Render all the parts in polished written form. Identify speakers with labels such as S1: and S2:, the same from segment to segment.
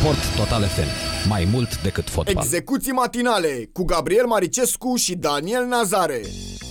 S1: Sport Total FM. Mai mult decât fotbal.
S2: Execuții matinale cu Gabriel Maricescu și Daniel Nazare.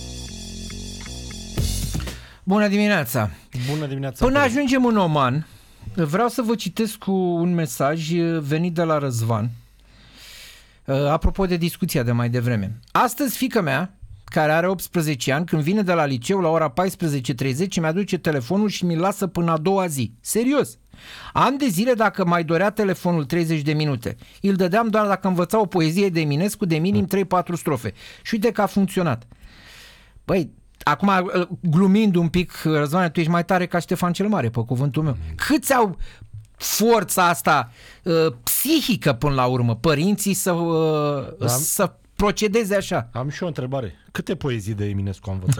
S3: Bună dimineața!
S4: Bună dimineața!
S3: Până ajungem în Oman, vreau să vă citesc un mesaj venit de la Răzvan. Apropo de discuția de mai devreme. Astăzi fiica mea, care are 18 ani, când vine de la liceu la ora 14:30, mi-aduce telefonul și mi-l lasă până a doua zi. Serios! Ani de zile, dacă mai dorea telefonul 30 de minute, îl dădeam doar dacă învăța o poezie de Eminescu de minim 3-4 strofe. Și uite că a funcționat. Băi, acum, glumind un pic, Răzvane, tu ești mai tare ca Ștefan cel Mare, pe cuvântul meu. Câți au forța asta psihică până la urmă, părinții să procedeze așa?
S4: Am și o întrebare. Câte poezii de Eminescu am învățat?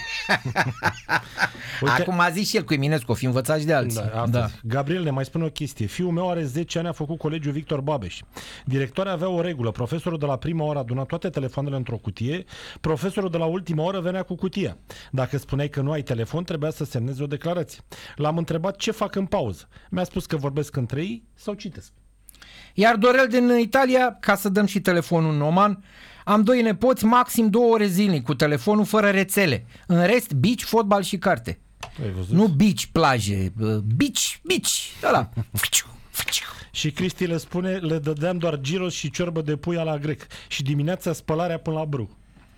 S3: Uite, acum a zis și el cu Eminescu, o fi învățat și de alții.
S4: Da. Gabriel ne mai spune o chestie. Fiul meu are 10 ani, a făcut colegiul Victor Babeș. Directoarea avea o regulă. Profesorul de la prima oră aduna toate telefoanele într-o cutie, profesorul de la ultima oră venea cu cutia. Dacă spuneai că nu ai telefon, trebuia să semnezi o declarație. L-am întrebat ce fac în pauză. Mi-a spus că vorbesc între ei sau citesc.
S3: Iar Dorel din Italia, ca să dăm și telefonul în Oman, am 2 nepoți, maxim 2 ore zilnic cu telefonul fără rețele. În rest, beach, fotbal și carte. Nu beach, plaje, beach, ăla.
S4: Și Cristi le spune, le dădeam doar gyros și ciorbă de pui la grec. Și dimineața spălarea până la brâu.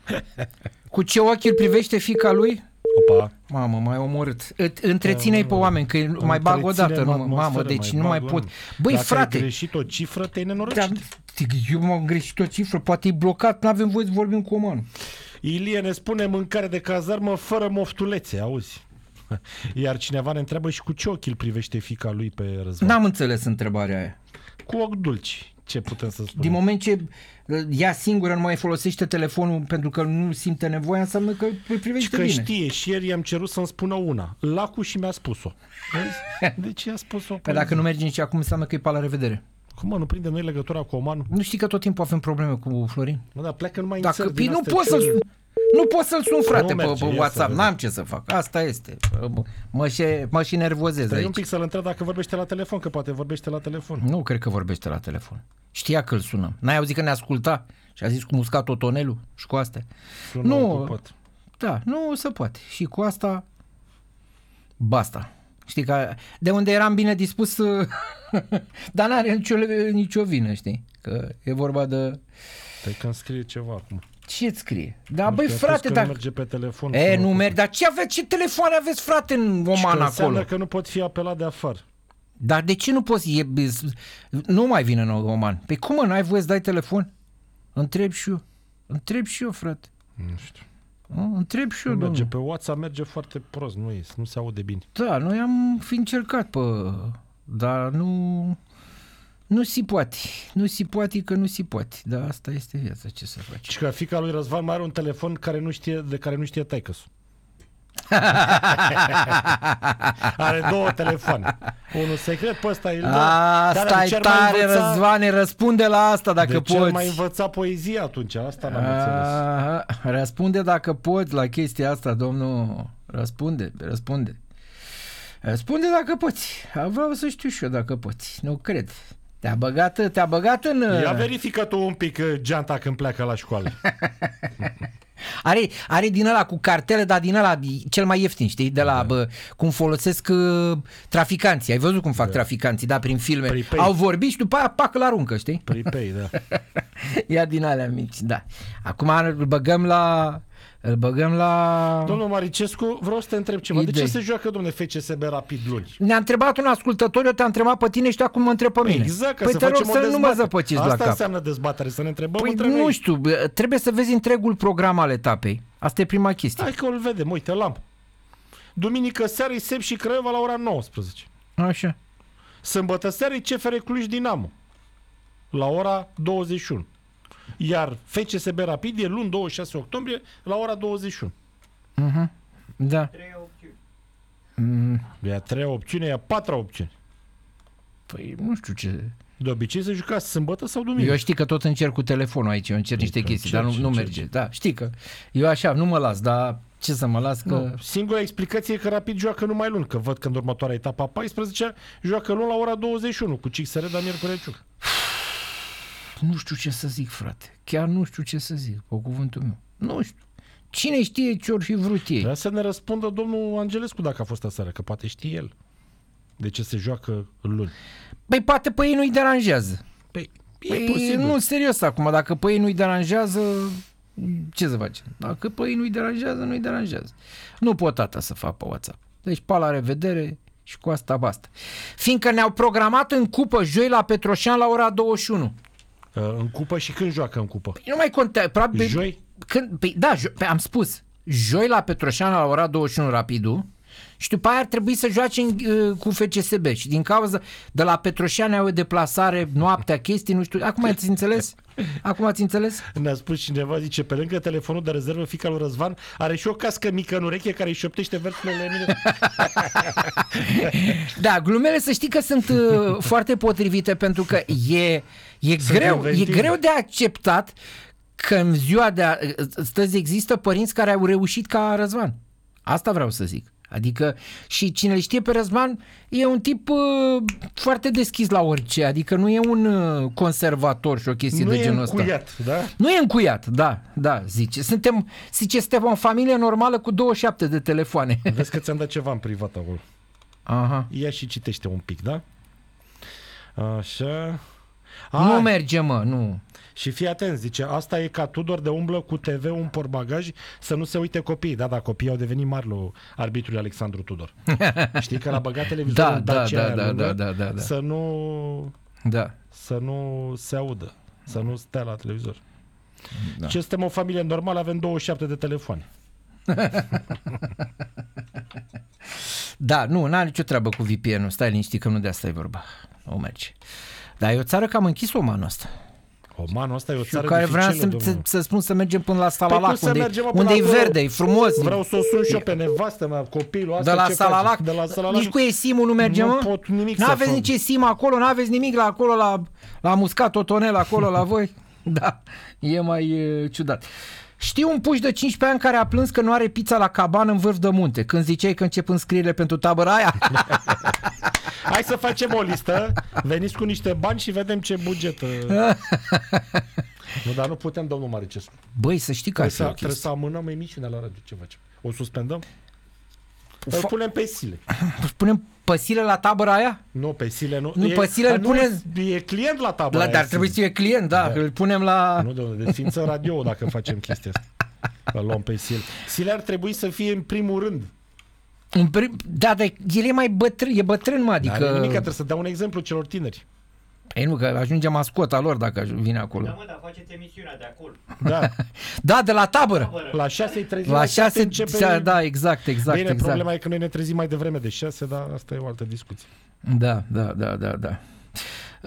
S3: Cu ce ochi îl privește fiica lui?
S4: Opa.
S3: Mamă, m-ai omorât. Întreține-i pe oameni, că mai bag o dată. Mamă, deci nu mai pot. Băi,
S4: dacă
S3: frate.
S4: ai greșit o cifră, te-ai nenorocit.
S3: Eu m-am greșit o cifră, poate e blocat, n-avem voie să vorbim cu omanul.
S4: Ilie ne spune mâncare de cazarmă fără moftulețe, auzi? Iar cineva ne întreabă și cu ce ochi îl privește fiica lui pe Răzvan.
S3: N-am înțeles întrebarea aia.
S4: Cu ochi dulci. Ce putem să spunem?
S3: Din moment ce ea singură nu mai folosește telefonul pentru că nu simte nevoia, înseamnă că îl privește
S4: că
S3: bine.
S4: Știe, și ieri i-am cerut să-mi spună una. Lacu și mi-a spus-o. De ce a spus-o?
S3: Păi dacă nu merge nici acum, înseamnă că e pe la revedere.
S4: Cum, mă, nu prinde noi legătura cu Omanul?
S3: Nu știi că tot timpul avem probleme cu Florin?
S4: Mă, dar pleacă numai
S3: dacă,
S4: în țări
S3: nu poți să-l sun, frate,
S4: merge,
S3: pe WhatsApp. N-am ce să fac. Asta este. Mă și nervozez aici.
S4: Un pic să-l întreb dacă vorbește la telefon, că poate vorbește la telefon.
S3: Nu cred că vorbește la telefon. Știa că îl sunăm. N-ai auzit că ne asculta și a zis cu muscat otonelul și cu astea? Nu, da, nu se poate. Și cu asta basta. Știi că de unde eram bine dispus dar n-are nicio vină, știi? Că e vorba de...
S4: Păi când scrie ceva acum.
S3: Ce-ți scrie? Da, băi, frate, dacă...
S4: nu merge pe telefon.
S3: Nu merge, dar ce telefoane aveți, frate, în Oman acolo?
S4: Că nu pot fi apelat de afară.
S3: Dar de ce nu poți? Nu mai vine în Oman. Păi cum, mă, n-ai voie să dai telefon? Întreb și eu, frate.
S4: Nu știu.
S3: Întreb și eu,
S4: merge
S3: domnule.
S4: pe WhatsApp, merge foarte prost, nu se aude bine.
S3: Da, noi am fi încercat, dar nu se poate. Nu se poate că nu se poate. Dar asta este viața, ce să faci.
S4: Și că fiica lui Răzvan mai are un telefon de care nu știe taică-su. Are 2 telefoane. Unul secret, pe ăsta îl dă.
S3: Asta e tare, Răzvane, răspunde la asta dacă poți.
S4: De mai învăța poezia atunci, asta n-am înțeles.
S3: Răspunde dacă poți la chestia asta, domnul. Răspunde. Răspunde dacă poți. Vreau să știu și eu dacă poți. Nu cred. Te-a băgat în...
S4: Ia verifică tu un pic geanta când pleacă la școală.
S3: Are din ăla cu cartele, dar din ăla cel mai ieftin, știi? De la cum folosesc traficanții. Ai văzut cum fac traficanții, da, prin filme.
S4: Prepay.
S3: Au vorbit și după aia pac îl aruncă, știi?
S4: Prepay, da.
S3: Ia din alea mici, da. Acum îl băgăm la...
S4: Domnul Maricescu, vreau să te întreb ceva. De ce se joacă, domnule, FCSB Rapid luni?
S3: Ne-a întrebat un ascultător, eu te-am întrebat pe tine și tu acum mă întreb pe mine.
S4: Exact, ca
S3: păi
S4: să
S3: te rog
S4: facem o
S3: să
S4: dezbatere.
S3: nu mă zăpăciți la cap.
S4: Asta înseamnă dezbatere, să ne întrebăm între
S3: noi.
S4: noi.
S3: Știu, trebuie să vezi întregul program al etapei. Asta e prima chestie.
S4: Hai că îl vedem, uite, l-am. Duminică seară e Sep și Craiova la ora 19.
S3: Așa.
S4: Sâmbătă seară e CFR Cluj Dinamo la ora 21. Iar FCSB Rapid e luni 26 octombrie la ora 21.
S3: Da.
S4: 3 opțiuni. E 3 opțiuni, e 4 opțiuni.
S3: Păi nu știu ce...
S4: De obicei se juca sâmbătă sau duminică.
S3: Eu știi că tot încerc cu telefonul aici, eu încerc niște chestii, dar nu merge. Da, știi că eu așa, nu mă las, dar Ce să mă las că...
S4: Nu. Singura explicație e că Rapid joacă numai luni, că văd că în următoarea etapă a 14 joacă luni la ora 21 cu CXR Daniel Cureciuc.
S3: Nu știu ce să zic, frate. Chiar nu știu ce să zic, pe cuvântul meu. Nu știu. Cine știe ce ori fi vrut ei?
S4: Vrea să ne răspundă domnul Angelescu dacă a fost aseară, că poate știe el de ce se joacă luni.
S3: Păi poate pe ei nu-i deranjează.
S4: Păi, e posibil.
S3: Nu, serios acum, dacă pe ei nu-i deranjează, ce să facem? Dacă pe ei nu-i deranjează, nu-i deranjează. Nu pot tata să fac pe WhatsApp. Deci, pa, la revedere și cu asta basta. Fiindcă ne-au programat în cupă joi la Petroșan la ora 21.
S4: În cupă și când joacă în cupă?
S3: Păi nu mai contează. Probabil,
S4: Joi?
S3: Păi, da, am spus. Joi la Petroșan la ora 21 Rapidul și după aia ar trebui să joace cu FCSB și din cauza de la Petroșani au o deplasare noaptea, chestii, nu știu. Acum ați înțeles? Acum ați înțeles?
S4: Ne-a spus cineva, zice, pe lângă telefonul de rezervă, fiica lui Răzvan are și o cască mică în ureche care îi șoptește versurile Emine.
S3: Da, glumele să știi că sunt foarte potrivite pentru că e greu de acceptat că în ziua de astăzi există părinți care au reușit ca Răzvan. Asta vreau să zic. Adică și cine îl știe pe Răzvan e un tip foarte deschis la orice, adică nu e un conservator și o chestie de genul ăsta.
S4: Nu e încuiat, da?
S3: Nu e încuiat, da, zice. Suntem o familie normală cu 27 de telefoane.
S4: Vezi că ți-am dat ceva în privat acolo.
S3: Aha.
S4: Ia și citește un pic, da? Așa.
S3: Nu merge, mă, nu.
S4: Și fii atent, zice, asta e ca Tudor de umblă cu TV-ul în portbagaj să nu se uite copiii. Da, copiii au devenit mari lui arbitrul Alexandru Tudor. Știi că l-a băgat televizorul în Dacia da. Să nu se audă, să nu stea la televizor. Da. Ce suntem o familie normală, avem 27 de telefoane.
S3: Da, nu, n-are nicio treabă cu VPN-ul. Stai liniștit că nu de asta e vorba. Nu merge. Dar e o țară cam închis Omanul ăsta.
S4: Omanul ăsta e o țară
S3: care
S4: dificilă,
S3: vreau să spun să mergem până la Salalac,
S4: păi
S3: unde e verde, e frumos.
S4: Vreau să o sun și eu pe nevastă mea, copilul ăsta.
S3: De la Salalac. Nici cu eSIM-ul nu merge, mă?
S4: Nu pot nimic să
S3: N-aveți
S4: fac.
S3: nici eSIM acolo, n-aveți nimic la acolo, la Muscat, Totonel, acolo la voi? Da, e mai ciudat. Știu un puș de 15 ani care a plâns că nu are pizza la cabană în vârf de munte, când ziceai că încep înscrierile pentru tabăra aia.
S4: Hai să facem o listă, veniți cu niște bani și vedem ce buget. Nu, dar nu putem, domnul Maricescu.
S3: Băi, să știi că
S4: trebuie să amânăm emisiunea la radio. Ce facem? O suspendăm? Îl punem pe Sile.
S3: Punem pe Sile la tabăra aia?
S4: Nu, pe Sile nu.
S3: Nu, pe Sile îl punem...
S4: E client la tabăra aia.
S3: Dar trebuie să fie client, da. Îl punem la...
S4: Nu, domnule, desfință radio dacă facem chestia asta. Îl luăm pe Sile. Sile ar trebui să fie în primul rând.
S3: Da, dar el e mai bătrân, e bătrân, mă, adică...
S4: Dar nimic, trebuie să dea un exemplu celor tineri.
S3: Ei nu, că ajunge mascota lor dacă vine acolo.
S5: Da, mă, dar faceți emisiunea de acolo.
S4: Da.
S3: Da, de la tabără.
S4: La 6:30.
S3: La 6 începe... Da, exact.
S4: Bine, problema e că noi ne trezim mai devreme de 6, dar asta e o altă discuție.
S3: Da.